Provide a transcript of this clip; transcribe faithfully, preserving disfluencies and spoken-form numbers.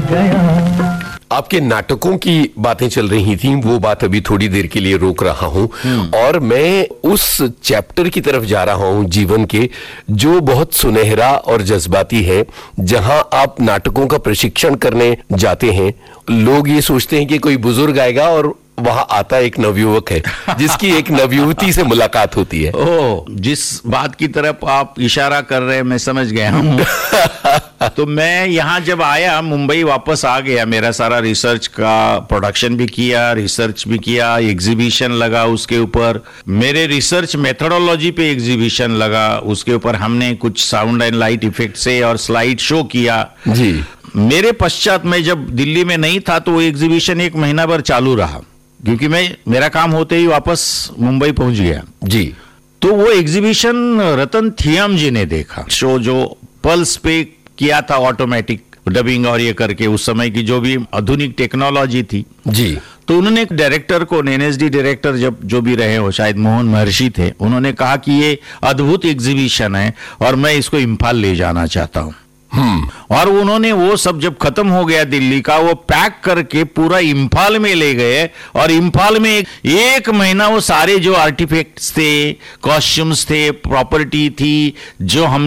गया। आपके नाटकों की बातें चल रही थी, वो बात अभी थोड़ी देर के लिए रोक रहा हूं और मैं उस चैप्टर की तरफ जा रहा हूं जीवन के जो बहुत सुनहरा और जज्बाती है, जहां आप नाटकों का प्रशिक्षण करने जाते हैं। लोग ये सोचते हैं कि कोई बुजुर्ग आएगा और वहां आता एक नवयुवक है जिसकी एक नवयुवती से मुलाकात होती है। ओह, जिस बात की तरफ आप इशारा कर रहे हैं मैं समझ गया हूं। तो मैं यहाँ जब आया, मुंबई वापस आ गया, मेरा सारा रिसर्च का प्रोडक्शन भी किया, रिसर्च भी किया, एग्जीबिशन लगा उसके ऊपर, मेरे रिसर्च मेथोडोलॉजी पे एग्जीबिशन लगा, उसके ऊपर हमने कुछ साउंड एंड लाइट इफेक्ट से और स्लाइड शो किया जी। मेरे पश्चात मैं जब दिल्ली में नहीं था तो वो एग्जीबिशन एक महीना भर चालू रहा, क्योंकि मैं मेरा काम होते ही वापस मुंबई पहुंच गया जी। तो वो एग्जीबिशन रतन थियम जी ने देखा, शो जो पल्स पे किया था, ऑटोमेटिक डबिंग और ये करके, उस समय की जो भी आधुनिक टेक्नोलॉजी थी जी। तो उन्होंने डायरेक्टर को, एनएसडी डायरेक्टर जब जो भी रहे हो, शायद मोहन महर्षि थे, उन्होंने कहा कि ये अद्भुत एग्जीबिशन है और मैं इसको इम्फाल ले जाना चाहता हूं। और उन्होंने वो सब जब खत्म हो गया दिल्ली का, वो पैक करके पूरा इम्फाल में ले गए और इम्फाल में एक, एक महीना वो सारे जो आर्टिफैक्ट्स थे, कॉस्ट्यूम्स थे, प्रॉपर्टी थी, जो हम